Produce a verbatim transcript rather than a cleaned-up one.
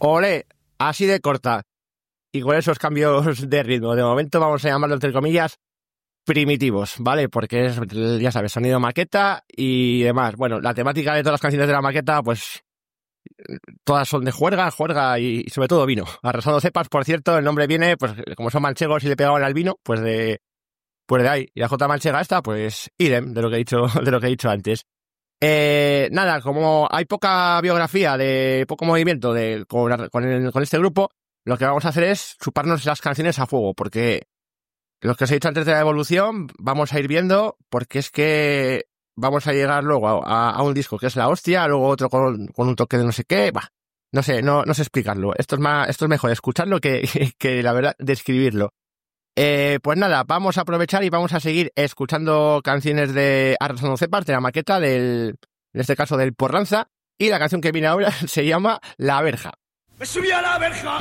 Olé, así de corta. Y con esos cambios de ritmo. De momento vamos a llamarlo, entre comillas, primitivos, ¿vale? Porque es, ya sabes, sonido maqueta y demás. Bueno, la temática de todas las canciones de la maqueta, pues todas son de juerga, juerga y, y sobre todo vino. Arrasando cepas, por cierto, el nombre viene, pues como son manchegos y le pegaban al vino, pues de pues de ahí. Y la J manchega esta, pues idem, de lo que he dicho, de lo que he dicho antes. Eh, nada, como hay poca biografía, de poco movimiento de, con, con, el, con este grupo, lo que vamos a hacer es chuparnos las canciones a fuego, porque lo que os he dicho antes de la evolución, vamos a ir viendo, porque es que vamos a llegar luego a, a, a un disco que es la hostia, luego otro con, con un toque de no sé qué, bah, no sé, no, no sé explicarlo. Esto es más, esto es mejor escucharlo que, que, que la verdad describirlo. Eh, pues nada, vamos a aprovechar y vamos a seguir escuchando canciones de Arrasando Cepas, de la maqueta del, en este caso del Porranza, y la canción que viene ahora se llama La Verja. Me subí a la verja